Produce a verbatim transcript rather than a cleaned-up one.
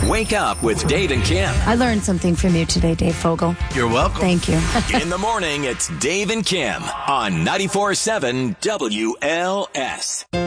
Wake Up with Dave and Kim. I learned something from you today, Dave Fogel. You're welcome. Thank you. In the morning, it's Dave and Kim on ninety-four point seven W L S.